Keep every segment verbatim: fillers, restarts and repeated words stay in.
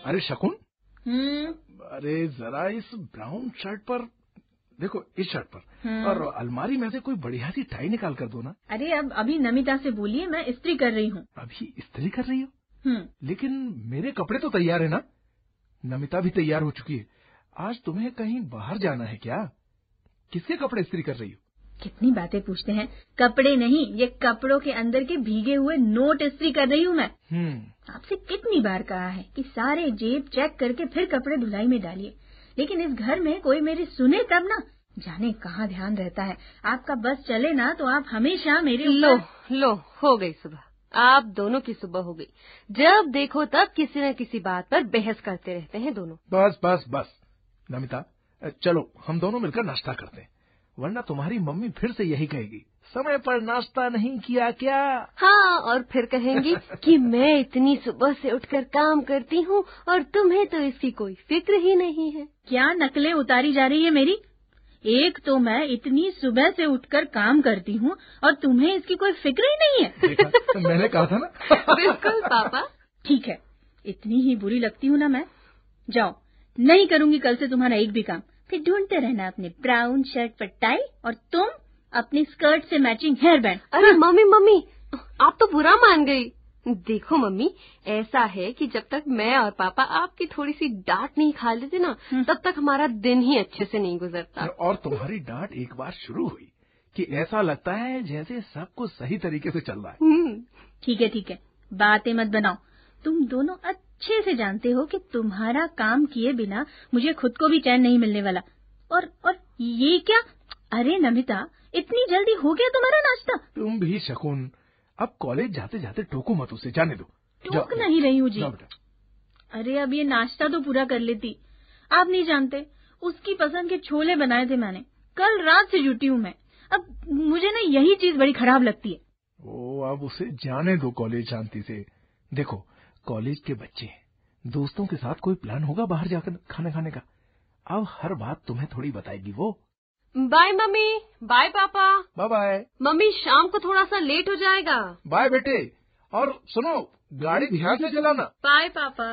अरे शकुन, हम्म अरे जरा इस ब्राउन शर्ट पर देखो, इस शर्ट पर, हम्म। और अलमारी में से कोई बढ़िया सी टाई निकाल कर दो ना। अरे अब अभी नमिता से बोलिए, मैं इस्त्री कर रही हूँ। अभी इस्त्री कर रही हो? हम्म लेकिन मेरे कपड़े तो तैयार है ना। नमिता भी तैयार हो चुकी है। आज तुम्हें कहीं बाहर जाना है क्या? किसके कपड़े इस्त्री कर रही हो? कितनी बातें पूछते हैं। कपड़े नहीं, ये कपड़ों के अंदर के भीगे हुए नोट इस्त्री कर रही हूँ मैं। हम्म आपसे कितनी बार कहा है कि सारे जेब चेक करके फिर कपड़े धुलाई में डालिए, लेकिन इस घर में कोई मेरी सुने तब ना। जाने कहाँ ध्यान रहता है। आपका बस चले ना तो आप हमेशा मेरे लो लो हो गई सुबह, आप दोनों की सुबह हो गई। जब देखो तब किसी न किसी बात पर बहस करते रहते हैं दोनों। बस बस बस नमिता, चलो हम दोनों मिलकर नाश्ता करते हैं, वरना तुम्हारी मम्मी फिर से यही कहेगी, समय पर नाश्ता नहीं किया क्या। हाँ, और फिर कहेंगी कि मैं इतनी सुबह से उठकर काम करती हूँ और तुम्हें तो इसकी कोई फिक्र ही नहीं है। क्या नकलें उतारी जा रही है मेरी। एक तो मैं इतनी सुबह से उठकर काम करती हूँ और तुम्हें इसकी कोई फिक्र ही नहीं है। देखा, तो मैंने कहा था ना। बिल्कुल पापा। ठीक है, इतनी ही बुरी लगती हूँ ना मैं। जाओ, नहीं करूँगी कल से तुम्हारा एक भी काम। फिर ढूंढते रहना अपने ब्राउन शर्ट पर टाई और तुम अपनी स्कर्ट से मैचिंग हेयर बैंड। अरे मम्मी मम्मी, आप तो बुरा मान गई। देखो मम्मी, ऐसा है कि जब तक मैं और पापा आपकी थोड़ी सी डांट नहीं खा लेते ना, तब तक हमारा दिन ही अच्छे से नहीं गुजरता। और तुम्हारी डांट एक बार शुरू हुई कि ऐसा लगता है जैसे सब कुछ सही तरीके से चल रहा है। ठीक है ठीक है, बातें मत बनाओ। तुम दोनों अच्छे से जानते हो कि तुम्हारा काम किए बिना मुझे खुद को भी चैन नहीं मिलने वाला। और और ये क्या? अरे नमिता, इतनी जल्दी हो गया तुम्हारा नाश्ता? तुम भी शकुन, अब कॉलेज जाते जाते टोको मत उसे, जाने दो। टोक नहीं रही हूँ जी। अरे अब ये नाश्ता तो पूरा कर लेती। आप नहीं जानते, उसकी पसंद के छोले बनाए थे मैंने। कल रात से जुटी हूँ मैं। अब मुझे ना यही चीज बड़ी खराब लगती है। ओ, अब उसे जाने दो कॉलेज शांति से। देखो, कॉलेज के बच्चे हैं, दोस्तों के साथ कोई प्लान होगा बाहर जाकर खाना खाने का। अब हर बात तुम्हें थोड़ी बताएगी वो। बाय मम्मी, बाय पापा। Bye bye. मम्मी, शाम को थोड़ा सा लेट हो जाएगा। बाय बेटे, और सुनो, गाड़ी ध्यान से चलाना। बाय पापा।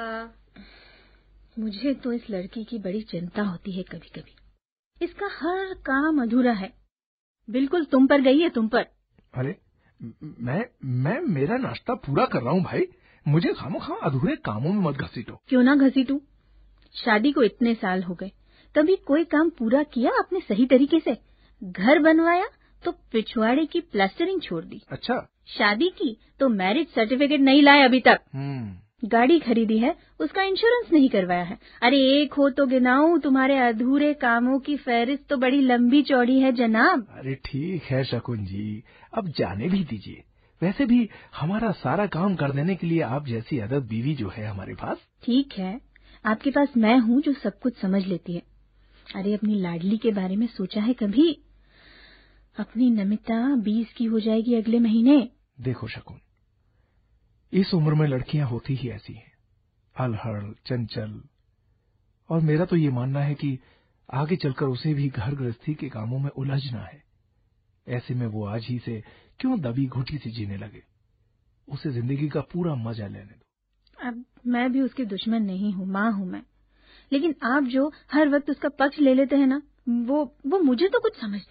मुझे तो इस लड़की की बड़ी चिंता होती है कभी कभी। इसका हर काम अधूरा है, बिल्कुल तुम पर गई है, तुम पर। अरे मैं मैं मेरा नाश्ता पूरा कर रहा हूँ भाई, मुझे खामोखा अधूरे कामों में मत घसीटो। क्यों ना घसीटूं? शादी को इतने साल हो गए, कभी कोई काम पूरा किया आपने सही तरीके से? घर बनवाया तो पिछवाड़े की प्लास्टरिंग छोड़ दी। अच्छा। शादी की तो मैरिज सर्टिफिकेट नहीं लाए अभी तक। हम्म गाड़ी खरीदी है, उसका इंश्योरेंस नहीं करवाया है। अरे एक हो तो गिनाऊं, तुम्हारे अधूरे कामों की फहरिस्त तो बड़ी लंबी चौड़ी है जनाब। अरे ठीक है शकुन जी, अब जाने भी दीजिए। वैसे भी हमारा सारा काम कर देने के लिए आप जैसी अदब बीवी जो है हमारे पास। ठीक है, आपके पास मैं हूँ जो सब कुछ समझ लेती है। अरे अपनी लाडली के बारे में सोचा है कभी? अपनी नमिता बीस की हो जाएगी अगले महीने। देखो शकुन, इस उम्र में लड़कियां होती ही ऐसी हैं, अलहड़ चंचल, और मेरा तो ये मानना है कि आगे चलकर उसे भी घर गृहस्थी के कामों में उलझना है। ऐसे में वो आज ही से क्यों दबी घुटी से जीने लगे। उसे जिंदगी का पूरा मजा लेने दो। अब मैं भी उसकी दुश्मन नहीं हूँ, माँ हूँ मैं। लेकिन आप जो हर वक्त उसका पक्ष ले लेते हैं ना, वो वो मुझे तो कुछ समझ